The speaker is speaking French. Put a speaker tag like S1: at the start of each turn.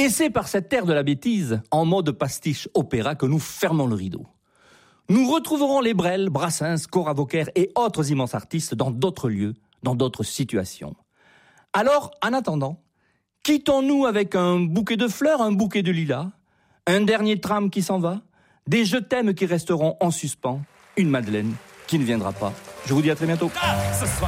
S1: Et c'est par cette terre de la bêtise, en mode pastiche opéra, que nous fermons le rideau. Nous retrouverons les Brel, Brassens, Cora Vauquer et autres immenses artistes dans d'autres lieux, dans d'autres situations. Alors, en attendant, quittons-nous avec un bouquet de fleurs, un bouquet de lilas, un dernier tram qui s'en va, des je t'aime qui resteront en suspens, une Madeleine qui ne viendra pas. Je vous dis à très bientôt.